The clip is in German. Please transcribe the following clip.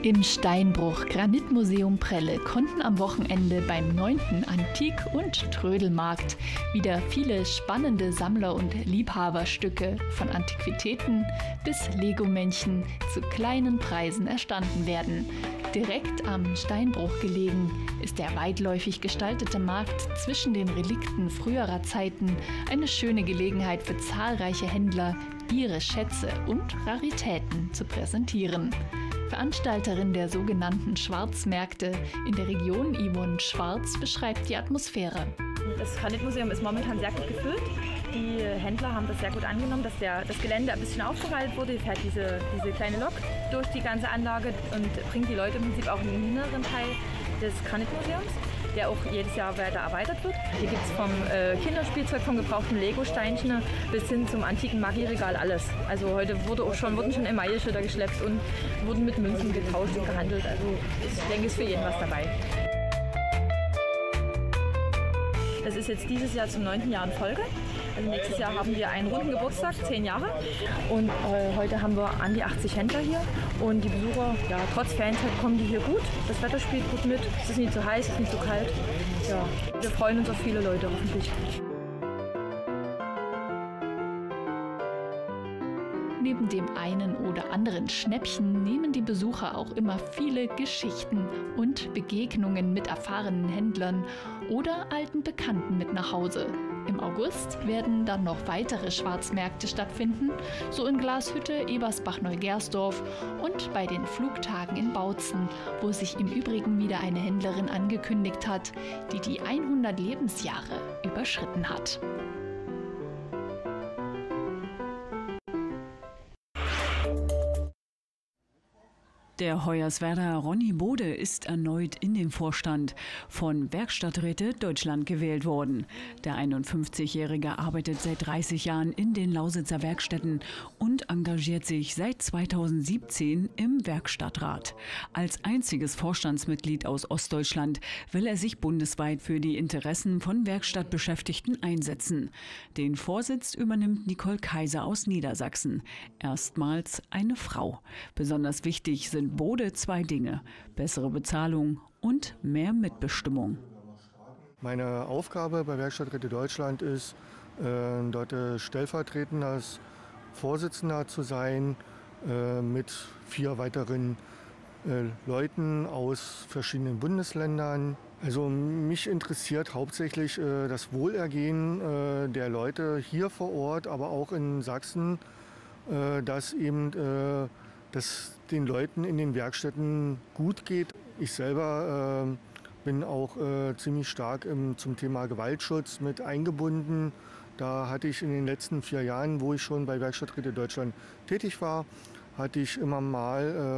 Im Steinbruch Granitmuseum Prelle konnten am Wochenende beim 9. Antik- und Trödelmarkt wieder viele spannende Sammler- und Liebhaberstücke von Antiquitäten bis Lego-Männchen zu kleinen Preisen erstanden werden. Direkt am Steinbruch gelegen ist der weitläufig gestaltete Markt zwischen den Relikten früherer Zeiten eine schöne Gelegenheit für zahlreiche Händler, ihre Schätze und Raritäten zu präsentieren. Veranstalterin der sogenannten Schwarzmärkte in der Region, Yvonne Schwarz, beschreibt die Atmosphäre. Das Granitmuseum ist momentan sehr gut gefüllt. Die Händler haben das sehr gut angenommen, dass das Gelände ein bisschen aufgeweitet wurde. Hier fährt diese kleine Lok durch die ganze Anlage und bringt die Leute im Prinzip auch in den inneren Teil des Granitmuseums, der auch jedes Jahr weiter erweitert wird. Hier gibt es vom Kinderspielzeug, vom gebrauchten Lego-Steinchen bis hin zum antiken Magieregal alles. Also heute wurden schon Emailleschilder geschleppt und wurden mit Münzen getauscht und gehandelt. Also ich denke, es ist für jeden was dabei. Das ist jetzt dieses Jahr zum 9. Jahr in Folge. Also nächstes Jahr haben wir einen runden Geburtstag, 10 Jahre. Und heute haben wir an die 80 Händler hier. Und die Besucher, ja, trotz Ferienzeit kommen die hier gut. Das Wetter spielt gut mit. Es ist nicht zu heiß, es ist nicht zu kalt. Ja, wir freuen uns auf viele Leute hoffentlich. Neben dem einen oder anderen Schnäppchen nehmen die Besucher auch immer viele Geschichten und Begegnungen mit erfahrenen Händlern oder alten Bekannten mit nach Hause. Im August werden dann noch weitere Schwarzmärkte stattfinden, so in Glashütte, Ebersbach-Neugersdorf und bei den Flugtagen in Bautzen, wo sich im Übrigen wieder eine Händlerin angekündigt hat, die die 100 Lebensjahre überschritten hat. Der Hoyerswerder Ronny Bode ist erneut in den Vorstand von Werkstatträte Deutschland gewählt worden. Der 51-Jährige arbeitet seit 30 Jahren in den Lausitzer Werkstätten und engagiert sich seit 2017 im Werkstattrat. Als einziges Vorstandsmitglied aus Ostdeutschland will er sich bundesweit für die Interessen von Werkstattbeschäftigten einsetzen. Den Vorsitz übernimmt Nicole Kaiser aus Niedersachsen. Erstmals eine Frau. Besonders wichtig sind Bode 2 Dinge: bessere Bezahlung und mehr Mitbestimmung. Meine Aufgabe bei Werkstatträte Deutschland ist, dort stellvertretend als Vorsitzender zu sein, mit 4 weiteren Leuten aus verschiedenen Bundesländern. Also mich interessiert hauptsächlich das Wohlergehen der Leute hier vor Ort, aber auch in Sachsen, dass eben dass den Leuten in den Werkstätten gut geht. Ich selber bin auch ziemlich stark zum Thema Gewaltschutz mit eingebunden. Da hatte ich in den letzten 4 Jahren, wo ich schon bei Werkstatträte Deutschland tätig war, hatte ich immer mal